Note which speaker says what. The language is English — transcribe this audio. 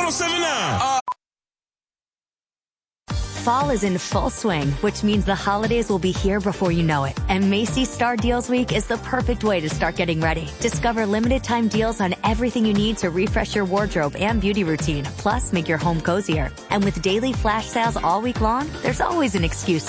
Speaker 1: 1079.
Speaker 2: Fall is in full swing, which means the holidays will be here before you know it. And Macy's Star Deals Week is the perfect way to start getting ready. Discover limited time deals on everything you need to refresh your wardrobe and beauty routine, plus make your home cozier. And with daily flash sales all week long, there's always an excuse